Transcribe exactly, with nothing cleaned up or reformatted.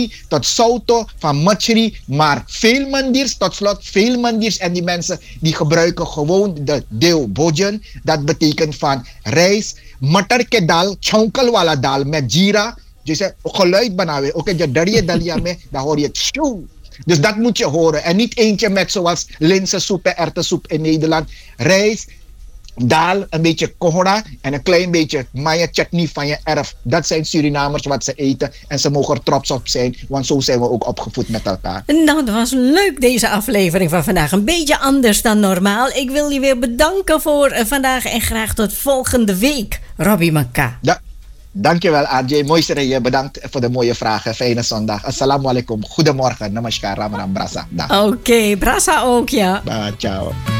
Machri tot Soto, van Machri, maar veel mandirs, tot slot veel mandirs en die mensen die gebruiken gewoon de deel bojan. Dat betekent van rijst, matarke dal, chonkelwala dal met jira. Dus het geluid banawe, oké, je darie dalia me, dan hoor je tjoe. Dus dat moet je horen. En niet eentje met zoals linzensoep en erwtensoep in Nederland. Rijst, daal, een beetje kohora en een klein beetje maya chutney van je erf. Dat zijn Surinamers wat ze eten en ze mogen er trots op zijn, want zo zijn we ook opgevoed met elkaar. Nou, dat was leuk deze aflevering van vandaag. Een beetje anders dan normaal. Ik wil je weer bedanken voor uh, vandaag en graag tot volgende week, Robbie Makka. Ja. Dankjewel, A J. Mooi serieus. Bedankt voor de mooie vragen. Fijne zondag. Assalamu alaikum. Goedemorgen. Namaskar. Ramadan. Brasa. Oké, okay, Brasa ook, ja. Bah, ciao.